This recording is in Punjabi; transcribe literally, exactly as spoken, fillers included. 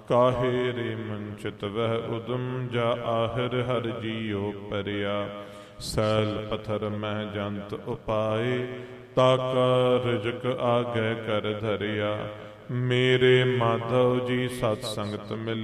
ਕਾਹੇ ਰੇ ਮੰਚਿਤ ਵਹਿ ਉਦਮ ਜਾ ਆਹਿਰ ਹਰ ਜੀਉ ਪਰਿਆ। ਸੈਲ ਪਥਰ ਮਹਿ ਜੰਤ ਉਪਾਏ ਤਾਕਾ ਰਿਜਕ ਆਗੈ ਕਰ ਧਰਿਆ। ਮੇਰੇ ਮਾਧਵ ਜੀ ਸਤ ਸੰਗਤ ਮਿਲ